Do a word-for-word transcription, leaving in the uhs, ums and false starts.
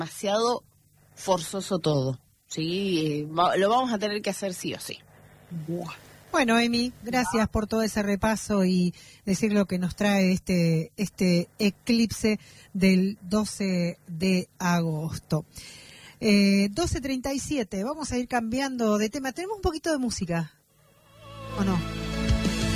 demasiado forzoso todo, ¿sí? Lo vamos a tener que hacer sí o sí. Bueno, Emi, gracias por todo ese repaso y decir lo que nos trae este, este eclipse del doce de agosto. Eh, doce treinta y siete, vamos a ir cambiando de tema. ¿Tenemos un poquito de música o no?